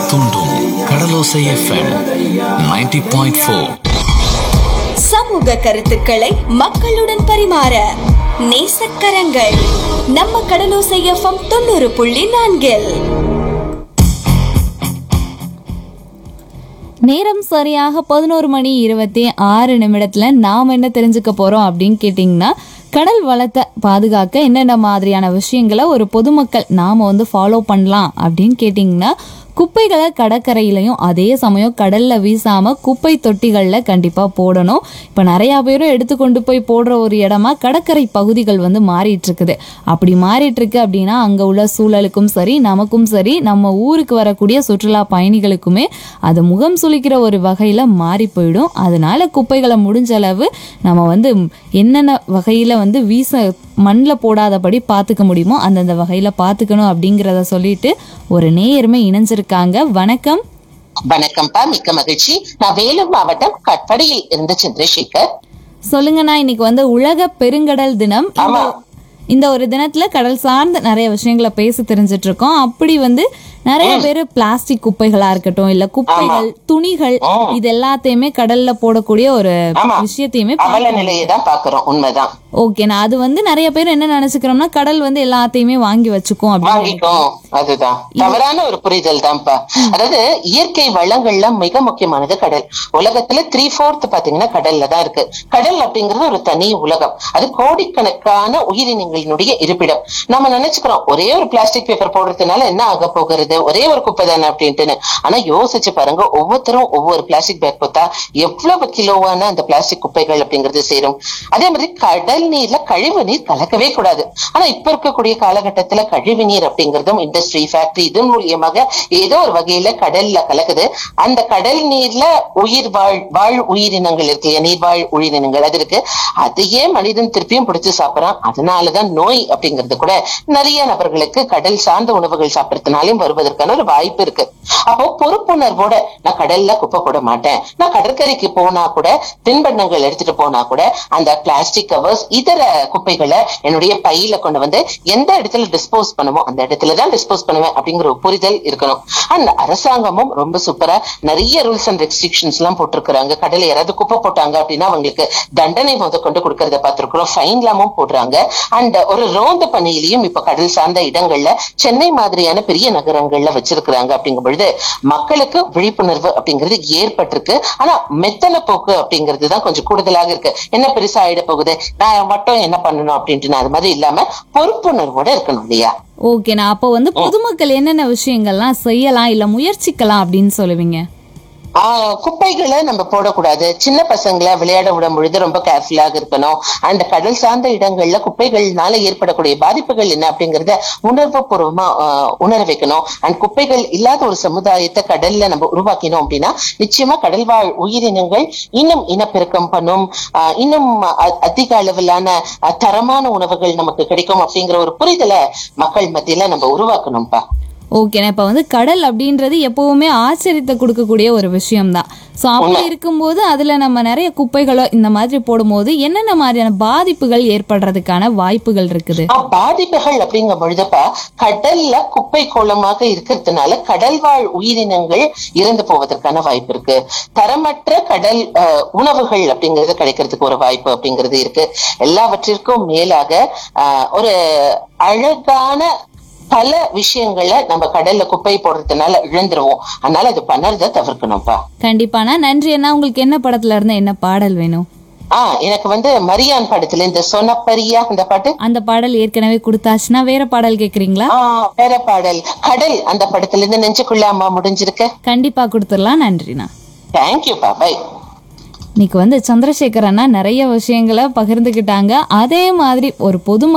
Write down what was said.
தூண்டும் கடலோசை எஃப்எம் 90.4. சமூக கருத்துக்களை மக்களுடன் பரிமாற நேசக்கரங்கள் நம்ம கடலோசை எஃப்எம் 90.4. நேரம் சரியாக 11:26 நாம் என்ன தெரிஞ்சுக்க போறோம் அப்படின்னு கேட்டிங்கன்னா, கடல் வளத்தை பாதுகாக்க என்னென்ன மாதிரியான விஷயங்களை ஒரு பொதுமக்கள் நாம ஃபாலோ பண்ணலாம் அப்படின்னு கேட்டிங்கன்னா, குப்பைகளை கடற்கரையிலையும் அதே சமயம் கடல்ல வீசாம குப்பை தொட்டிகள்ல கண்டிப்பா போடணும். இப்ப நிறைய பேரும் எடுத்துக்கொண்டு போய் போடுற ஒரு இடமா கடற்கரை பகுதிகள் மாறிட்டு இருக்குது. அப்படி மாறிட்டு இருக்கு அப்படின்னா அங்க உள்ள சூழலுக்கும் சரி, நமக்கும் சரி, நம்ம ஊருக்கு வரக்கூடிய சுற்றுலா பயணிகளுக்குமே அது முகம் சுளிக்கிற ஒரு வகையில மாறி போயிடும். அதனால குப்பைகளை முடிஞ்ச அளவு நம்ம என்னென்ன வகையில வீச மண்ணில் போடாதபடி பார்த்துக்க முடியுமோ அந்தந்த வகையில பார்த்துக்கணும் அப்படிங்கிறத சொல்லிட்டு ஒரு நேயருமே இணைஞ்சிருக்காங்க. வணக்கம். வணக்கம்ப்பா, மிக்க மகிழ்ச்சி. நான் வேலூர் மாவட்டம் கட்படியில் இருந்து சந்திரசேகர். சொல்லுங்கண்ணா, இன்னைக்கு உலக பெருங்கடல் தினம். இந்த ஒரு தினத்துல கடல் சார்ந்த நிறைய விஷயங்களை பேசி தெரிஞ்சிட்டு இருக்கோம். அப்படி நிறைய பேரு பிளாஸ்டிக் குப்பைகளா இருக்கட்டும், இல்ல குப்பைகள், துணிகள், இது எல்லாத்தையுமே கடல்ல போடக்கூடிய ஒரு விஷயத்தையுமே நிலையதான் பாக்குறோம். உண்மைதான். ஓகேண்ணா, அது நிறைய பேர் என்ன நினைச்சுக்கிறோம்னா கடல் எல்லாத்தையுமே வாங்கி வச்சுக்கும் அப்படின்னு. அதுதான் தவறான ஒரு புரிதல் தான்ப்பா. அதாவது இயற்கை வளங்கள்ல மிக முக்கியமானது கடல். உலகத்துல 3/4 பாத்தீங்கன்னா கடல்ல தான் இருக்கு. கடல் அப்படிங்கிறது ஒரு தனி உலகம். அது கோடிக்கணக்கான உயிரினங்களினுடைய இருப்பிடம். நம்ம நினைச்சுக்கிறோம் ஒரே ஒரு பிளாஸ்டிக் பேப்பர் போடுறதுனால என்ன ஆக போகிறது, ஒரே ஒரு குப்பை தானே அப்படின்ட்டு. ஆனா யோசிச்சு பாருங்க, ஒவ்வொருத்தரும் ஒவ்வொரு பிளாஸ்டிக் பேக் கொடுத்தா எவ்வளவு கிலோவான அந்த பிளாஸ்டிக் குப்பைகள் அப்படிங்கிறது சேரும். அதே மாதிரி கடல் நீர்ல கழிவு நீர் கலக்கவே கூடாது. ஆனா இப்ப இருக்கக்கூடிய காலகட்டத்துல கழிவு நீர் அப்படிங்கறதும் இண்டஸ்ட்ரி, ஃபேக்டரி இது மூலியமாக ஏதோ ஒரு வகையில கடல்ல கலக்குது. அந்த கடல் நீர்ல வாழ் உயிரினங்கள் இருக்கு, நீர்வாழ் உயிரினங்கள் அது இருக்கு. அதையே மனிதன் திருப்பியும் பிடிச்சு சாப்பிடறான். அதனாலதான் நோய் அப்படிங்கிறது கூட நிறைய நபர்களுக்கு கடல் சார்ந்த உணவுகள் சாப்பிடறதுனாலும் வருவதற்கான ஒரு வாய்ப்பு இருக்கு. அப்போ பொறுப்புணர்வோட நான் கடல்ல குப்பை போட மாட்டேன், நான் கடற்கரைக்கு போனா கூட தின்பண்டங்கள் எடுத்துட்டு போனா கூட அந்த பிளாஸ்டிக் கவர்ஸ் இதர குப்பைகளை என்னுடைய பையில கொண்டு எந்த இடத்துல டிஸ்போஸ் பண்ணுமோ அந்த இடத்துலதான் டிஸ்போஸ் பண்ணுவேன் அப்படிங்கிற ஒரு புரிதல் இருக்கணும். அண்ட் அரசாங்கமும் ரொம்ப சூப்பரா நிறைய ரூல்ஸ் அண்ட் ரெஸ்ட்ரிக்ஷன்ஸ் எல்லாம் போட்டிருக்கிறாங்க. கடலை யாராவது குப்பை போட்டாங்க அப்படின்னா அவங்களுக்கு தண்டனை கொண்டு கொடுக்கறத பார்த்திருக்கிறோம். ஃபைன் எல்லாமும் போடுறாங்க. அண்ட் ஒரு ரோந்து பணியிலையும் இப்ப கடல் சார்ந்த இடங்கள்ல சென்னை மாதிரியான பெரிய நகரங்கள்ல வச்சிருக்கிறாங்க. அப்படிங்கும் பொழுது மக்களுக்கு விழிப்புணர்வு அப்படிங்கிறது ஏற்பட்டிருக்கு. ஆனா மெத்தன போக்கு அப்படிங்கிறது தான் கொஞ்சம் கூடுதலாக இருக்கு. என்ன பெருசா ஆயிட போகுது, நான் மட்டும் என்ன பண்ணணும் அப்படின்ட்டு அது மாதிரி இல்லாம பொறுப்புணர்வோட இருக்கணும் இல்லையா? ஓகேண்ணா, அப்போ பொதுமக்கள் என்னென்ன விஷயங்கள்லாம் செய்யலாம் இல்ல முயற்சிக்கலாம் அப்படின்னு சொல்லுவீங்க? குப்பைகளை நம்ம போடக்கூடாது. சின்ன பசங்களை விளையாட விடும் பொழுது ரொம்ப கேர்ஃபுல்லாக இருக்கணும். அண்ட் கடல் சார்ந்த இடங்கள்ல குப்பைகள்னால ஏற்படக்கூடிய பாதிப்புகள் என்ன அப்படிங்கறத உணர்வு பூர்வமா உணர வைக்கணும். அண்ட் குப்பைகள் இல்லாத ஒரு சமுதாயத்தை கடல்ல நம்ம உருவாக்கினோம் அப்படின்னா நிச்சயமா கடல்வாழ் உயிரினங்கள் இன்னும் இனப்பெருக்கம் பண்ணும், இன்னும் அதிக அளவிலான தரமான உணவுகள் நமக்கு கிடைக்கும் அப்படிங்கிற ஒரு புரிதலை மக்கள் மத்தியில நம்ம உருவாக்கணும்பா. ஓகேண்ணா, இப்ப கடல் அப்படின்றது எப்பவுமே ஆச்சரியத்தை கொடுக்கக்கூடிய ஒரு விஷயம்தான். சோ அப்படி இருக்கும்போது அதுல நம்ம நிறைய குப்பைகளோ இந்த மாதிரி போடும்போது என்னென்ன மாதிரியான பாதிப்புகள் ஏற்படுறதுக்கான வாய்ப்புகள் இருக்குது? பாதிப்புகள் அப்படிங்கும் பொழுதுப்பா, கடல்ல குப்பை கோலமாக இருக்கிறதுனால கடல்வாழ் உயிரினங்கள் இறந்து போவதற்கான வாய்ப்பு இருக்கு. தரமற்ற கடல் உணவுகள் அப்படிங்கிறது கிடைக்கிறதுக்கு ஒரு வாய்ப்பு அப்படிங்கிறது இருக்கு. எல்லாவற்றிற்கும் மேலாக ஒரு அழகான பல விஷயங்களை நம்ம கடல்ல குப்பை போடுறதுனால இழந்துருவோம். அதனால அது பண்ணறத தவிர்க்கணும்ப்பா. கண்டிப்பானா. நன்றி அண்ணா. உங்களுக்கு என்ன படத்துல இருந்து என்ன பாடல் வேணும்? எனக்கு மரியான் படத்துல இந்த சொன்னப்பரியா அந்த பாட்டு, அந்த பாடல் ஏற்கனவே கொடுத்தாச்சுன்னா வேற பாடல் கேக்குறீங்களா? வேற பாடல் கடல் அந்த படத்துல இருந்து நெஞ்சுக்குள்ள அம்மா முடிஞ்சிருக்கு. கண்டிப்பா கொடுத்துடலாம். நன்றிண்ணா. தேங்க்யூப்பா. பை. இன்னைக்கு சந்திரசேகர் அண்ணா நிறைய விஷயங்களை பகிர்ந்துக்கிட்டாங்க. அதே மாதிரி ஒரு பொதுமக்கள்